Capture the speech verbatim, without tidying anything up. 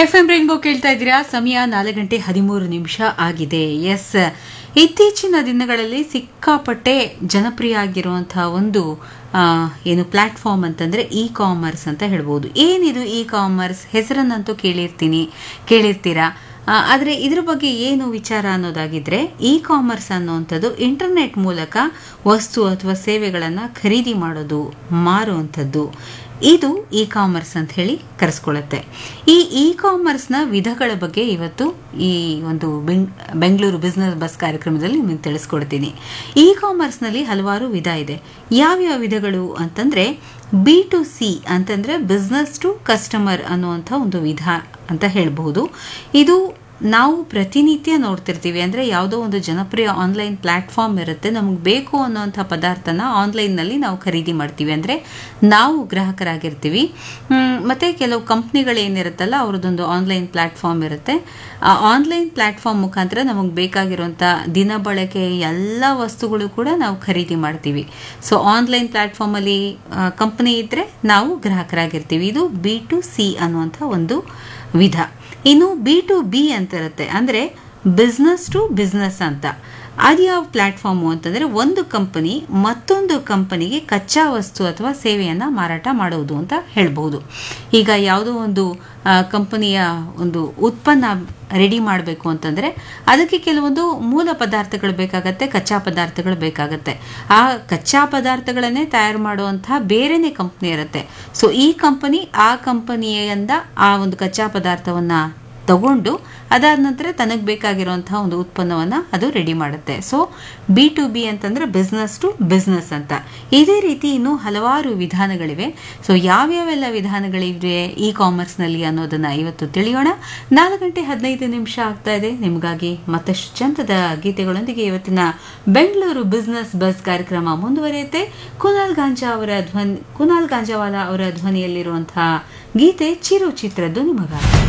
F M rainbow ಕೇಳ್ತಾ ಇದ್ದೀರಾ. ಸಮಯ ನಾಲ್ಕು ಗಂಟೆ ಹದಿಮೂರು ನಿಮಿಷ ಆಗಿದೆ. ಎಸ್, ಇತ್ತೀಚಿನ ದಿನಗಳಲ್ಲಿ ಸಿಕ್ಕಾಪಟ್ಟೆ ಜನಪ್ರಿಯ ಆಗಿರುವಂತಹ ಒಂದು ಆ, ಏನು ಪ್ಲಾಟ್ಫಾರ್ಮ್ ಅಂತಂದ್ರೆ ಇ ಕಾಮರ್ಸ್ ಅಂತ ಹೇಳ್ಬೋದು. ಏನಿದು ಇ ಕಾಮರ್ಸ್? ಹೆಸರನ್ನಂತೂ ಕೇಳಿರ್ತೀನಿ ಕೇಳಿರ್ತೀರಾ ಆದರೆ ಇದ್ರ ಬಗ್ಗೆ ಏನು ವಿಚಾರ ಅನ್ನೋದಾಗಿದ್ರೆ, ಇ ಕಾಮರ್ಸ್ ಅನ್ನುವಂಥದ್ದು ಇಂಟರ್ನೆಟ್ ಮೂಲಕ ವಸ್ತು ಅಥವಾ ಸೇವೆಗಳನ್ನು ಖರೀದಿ ಮಾಡೋದು, ಮಾರುವಂಥದ್ದು, ಇದು ಇ ಕಾಮರ್ಸ್ ಅಂತ ಹೇಳಿ ಕರೆಸ್ಕೊಳ್ಳುತ್ತೆ. ಈ ಇ ಕಾಮರ್ಸ್ನ ವಿಧಗಳ ಬಗ್ಗೆ ಇವತ್ತು ಈ ಒಂದು ಬೆಂಗ್ ಬೆಂಗಳೂರು ಬಿಸ್ನೆಸ್ ಬಸ್ ಕಾರ್ಯಕ್ರಮದಲ್ಲಿ ನಿಮಗೆ ತಿಳಿಸ್ಕೊಡ್ತೀನಿ. ಇ ಕಾಮರ್ಸ್ನಲ್ಲಿ ಹಲವಾರು ವಿಧ ಇದೆ. ಯಾವ್ಯಾವ ವಿಧಗಳು ಅಂತಂದರೆ, ಬಿ ಟು ಸಿ ಅಂತಂದರೆ ಬಿಸ್ನೆಸ್ ಟು ಕಸ್ಟಮರ್ ಅನ್ನುವಂಥ ಒಂದು ವಿಧ ಅಂತ ಹೇಳ್ಬಹುದು. ಇದು ನಾವು ಪ್ರತಿನಿತ್ಯ ನೋಡ್ತಿರ್ತೀವಿ. ಅಂದರೆ ಯಾವುದೋ ಒಂದು ಜನಪ್ರಿಯ ಆನ್ಲೈನ್ ಪ್ಲ್ಯಾಟ್ಫಾರ್ಮ್ ಇರುತ್ತೆ, ನಮಗೆ ಬೇಕು ಅನ್ನೋವಂಥ ಪದಾರ್ಥನ ಆನ್ಲೈನ್ನಲ್ಲಿ ನಾವು ಖರೀದಿ ಮಾಡ್ತೀವಿ. ಅಂದರೆ ನಾವು ಗ್ರಾಹಕರಾಗಿರ್ತೀವಿ. ಮತ್ತು ಕೆಲವು ಕಂಪ್ನಿಗಳೇನಿರುತ್ತಲ್ಲ ಅವ್ರದ್ದೊಂದು ಆನ್ಲೈನ್ ಪ್ಲ್ಯಾಟ್ಫಾರ್ಮ್ ಇರುತ್ತೆ. ಆ ಆನ್ಲೈನ್ ಪ್ಲ್ಯಾಟ್ಫಾರ್ಮ್ ಮುಖಾಂತರ ನಮಗೆ ಬೇಕಾಗಿರುವಂಥ ದಿನಬಳಕೆ ಎಲ್ಲ ವಸ್ತುಗಳು ಕೂಡ ನಾವು ಖರೀದಿ ಮಾಡ್ತೀವಿ. ಸೊ ಆನ್ಲೈನ್ ಪ್ಲ್ಯಾಟ್ಫಾರ್ಮಲ್ಲಿ ಕಂಪ್ನಿ ಇದ್ದರೆ ನಾವು ಗ್ರಾಹಕರಾಗಿರ್ತೀವಿ. ಇದು ಬಿ ಟು ಸಿ ಅನ್ನುವಂಥ ಒಂದು ವಿಧ. ಇನ್ನು ಬಿ ಟು ಬಿ ಅಂತ ಇರುತ್ತೆ, ಅಂದರೆ ಬಿಸ್ನೆಸ್ ಟು ಬಿಸ್ನೆಸ್ ಅಂತ. ಅದು ಯಾವ ಪ್ಲ್ಯಾಟ್ಫಾರ್ಮು ಅಂತಂದರೆ, ಒಂದು ಕಂಪನಿ ಮತ್ತೊಂದು ಕಂಪನಿಗೆ ಕಚ್ಚಾ ವಸ್ತು ಅಥವಾ ಸೇವೆಯನ್ನು ಮಾರಾಟ ಮಾಡೋದು ಅಂತ ಹೇಳ್ಬೋದು. ಈಗ ಯಾವುದೋ ಒಂದು ಕಂಪನಿಯ ಒಂದು ಉತ್ಪನ್ನ ರೆಡಿ ಮಾಡಬೇಕು ಅಂತಂದರೆ ಅದಕ್ಕೆ ಕೆಲವೊಂದು ಮೂಲ ಪದಾರ್ಥಗಳು ಬೇಕಾಗತ್ತೆ, ಕಚ್ಚಾ ಪದಾರ್ಥಗಳು ಬೇಕಾಗತ್ತೆ. ಆ ಕಚ್ಚಾ ಪದಾರ್ಥಗಳನ್ನೇ ತಯಾರು ಮಾಡುವಂತಹ ಬೇರೆನೇ ಕಂಪ್ನಿ ಇರುತ್ತೆ. ಸೊ ಈ ಕಂಪನಿ ಆ ಕಂಪನಿಯಿಂದ ಆ ಒಂದು ಕಚ್ಚಾ ಪದಾರ್ಥವನ್ನು ತಗೊಂಡು ಅದಾದ ನಂತರ ತನಗೆ ಬೇಕಾಗಿರುವಂತಹ ಒಂದು ಉತ್ಪನ್ನವನ್ನು ಅದು ರೆಡಿ ಮಾಡುತ್ತೆ. ಸೊ ಬಿ ಟು ಬಿ ಅಂತಂದರೆ ಬಿಸ್ನೆಸ್ ಟು ಬಿಸ್ನೆಸ್ ಅಂತ. ಇದೇ ರೀತಿ ಇನ್ನೂ ಹಲವಾರು ವಿಧಾನಗಳಿವೆ. ಸೊ ಯಾವ್ಯಾವೆಲ್ಲ ವಿಧಾನಗಳಿವೆ ಇ ಕಾಮರ್ಸ್ನಲ್ಲಿ ಅನ್ನೋದನ್ನು ಇವತ್ತು ತಿಳಿಯೋಣ. ನಾಲ್ಕು ಗಂಟೆ ಹದಿನೈದು ನಿಮಿಷ ಆಗ್ತಾ ಇದೆ. ನಿಮಗಾಗಿ ಮತ್ತಷ್ಟು ಚಂದದ ಗೀತೆಗಳೊಂದಿಗೆ ಇವತ್ತಿನ ಬೆಂಗಳೂರು ಬಿಸ್ನೆಸ್ ಬಸ್ ಕಾರ್ಯಕ್ರಮ ಮುಂದುವರಿಯುತ್ತೆ. ಕುನಾಲ್ ಗಾಂಜಾ ಅವರ ಧ್ವನಿ ಕುನಾಲ್ ಗಾಂಜಾವಾಲ ಅವರ ಧ್ವನಿಯಲ್ಲಿರುವಂತಹ ಗೀತೆ ಚಿರು ಚಿತ್ರದ್ದು ನಿಮಗಾಗಿ.